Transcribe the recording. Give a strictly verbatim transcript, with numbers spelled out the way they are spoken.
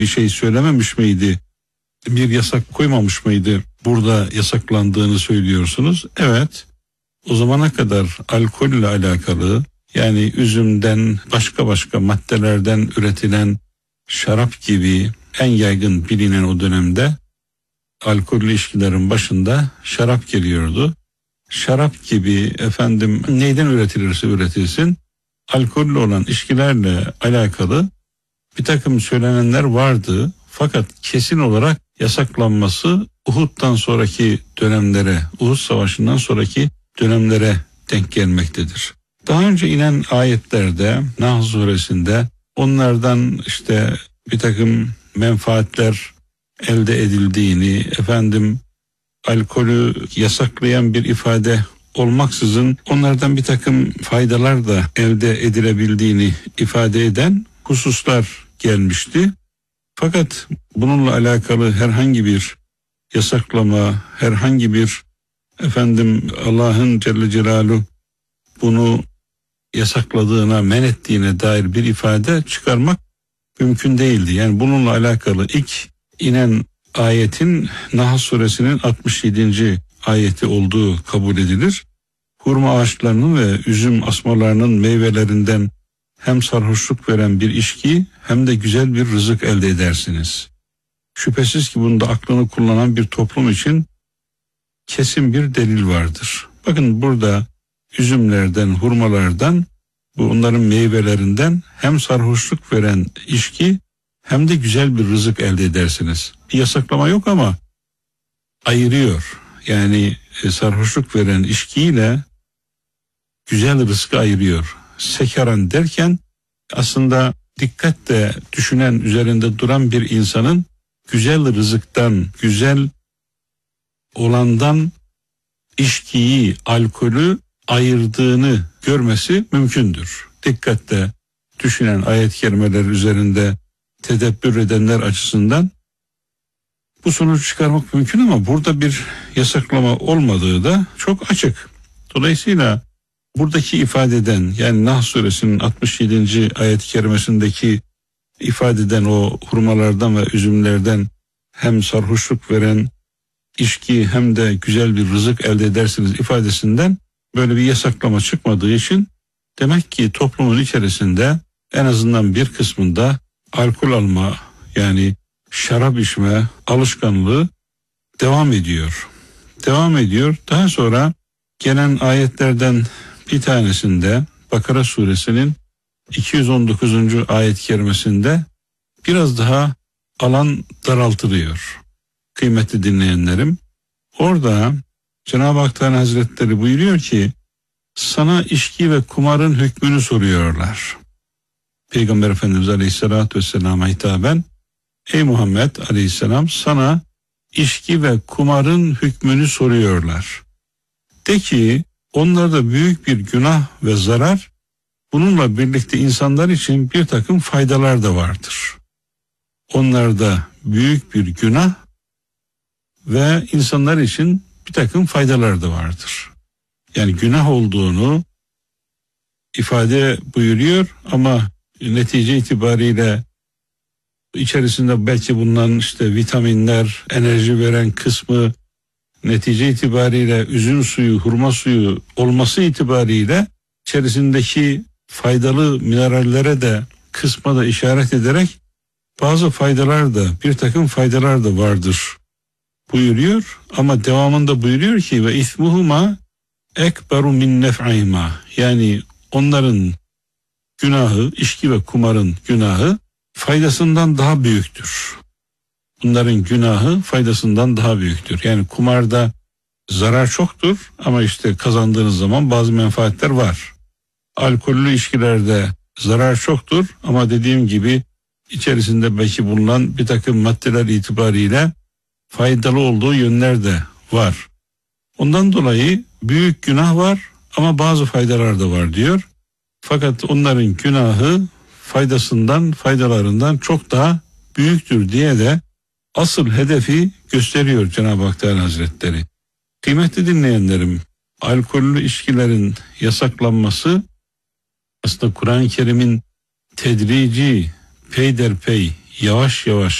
bir şey söylememiş miydi? Bir yasak koymamış mıydı? Burada yasaklandığını söylüyorsunuz. Evet, o zamana kadar alkolle alakalı, yani üzümden başka başka maddelerden üretilen şarap gibi en yaygın bilinen o dönemde alkollü içkilerin başında şarap geliyordu. Şarap gibi efendim neyden üretilirse üretilsin alkollü olan içkilerle alakalı bir takım söylenenler vardı. Fakat kesin olarak yasaklanması Uhud'dan sonraki dönemlere, Uhud Savaşı'ndan sonraki dönemlere denk gelmektedir. Daha önce inen ayetlerde, Nahl suresinde onlardan işte bir takım menfaatler elde edildiğini, efendim alkolü yasaklayan bir ifade olmaksızın onlardan bir takım faydalar da elde edilebildiğini ifade eden hususlar gelmişti. Fakat bununla alakalı herhangi bir yasaklama, herhangi bir efendim Allah'ın Celle Celaluhu bunu yasakladığına, men ettiğine dair bir ifade çıkarmak mümkün değildi. Yani bununla alakalı ilk inen ayetin Nahl suresinin altmış yedinci ayeti olduğu kabul edilir. Hurma ağaçlarının ve üzüm asmalarının meyvelerinden hem sarhoşluk veren bir içki hem de güzel bir rızık elde edersiniz. Şüphesiz ki bunda aklını kullanan bir toplum için kesin bir delil vardır. Bakın burada üzümlerden, hurmalardan, bu onların meyvelerinden hem sarhoşluk veren içki hem de güzel bir rızık elde edersiniz. Bir yasaklama yok ama ayırıyor. Yani e, sarhoşluk veren içkiyle güzel rızkı ayırıyor. Sekaran derken aslında dikkatle düşünen, üzerinde duran bir insanın güzel rızıktan, güzel olandan içkiyi, alkolü ayırdığını görmesi mümkündür. Dikkatle düşünen, ayet-i kerimeler üzerinde tedebbür edenler açısından bu sonucu çıkarmak mümkün ama burada bir yasaklama olmadığı da çok açık. Dolayısıyla buradaki ifadeden, yani Nahl suresinin altmış yedinci ayet-i kerimesindeki ifadeden o hurmalardan ve üzümlerden hem sarhoşluk veren içki hem de güzel bir rızık elde edersiniz ifadesinden böyle bir yasaklama çıkmadığı için demek ki toplumun içerisinde en azından bir kısmında alkol alma, yani şarap içme alışkanlığı devam ediyor. Devam ediyor. Daha sonra gelen ayetlerden bir tanesinde Bakara suresinin iki yüz on dokuzuncu ayet-i kerimesinde biraz daha alan daraltılıyor. Kıymetli dinleyenlerim, orada Cenab-ı Hak Teala Hazretleri buyuruyor ki sana içki ve kumarın hükmünü soruyorlar. Peygamber Efendimiz Aleyhisselatü Vesselam'a hitaben ey Muhammed Aleyhisselam sana içki ve kumarın hükmünü soruyorlar. De ki onlarda büyük bir günah ve zarar, bununla birlikte insanlar için bir takım faydalar da vardır. Onlarda büyük bir günah ve insanlar için bir takım faydalar da vardır. Yani günah olduğunu ifade buyuruyor ama netice itibariyle içerisinde belki bulunan işte vitaminler, enerji veren kısmı, netice itibariyle üzüm suyu, hurma suyu olması itibariyle içerisindeki faydalı minerallere de kısma da işaret ederek bazı faydalar da, bir takım faydalar da vardır buyuruyor. Ama devamında buyuruyor ki ve ismuhuma ekberu min nef'ihima, yani onların günahı, içki ve kumarın günahı faydasından daha büyüktür. Bunların günahı faydasından daha büyüktür. Yani kumarda zarar çoktur ama işte kazandığınız zaman bazı menfaatler var. Alkollü içkilerde zarar çoktur ama dediğim gibi içerisinde belki bulunan bir takım maddeler itibariyle faydalı olduğu yönler de var. Ondan dolayı büyük günah var ama bazı faydalar da var diyor. Fakat onların günahı faydasından, faydalarından çok daha büyüktür diye de asıl hedefi gösteriyor Cenab-ı Hak Teala Hazretleri. Kıymetli dinleyenlerim, alkollü içkilerin yasaklanması aslında Kur'an-ı Kerim'in tedrici, peyderpey, yavaş yavaş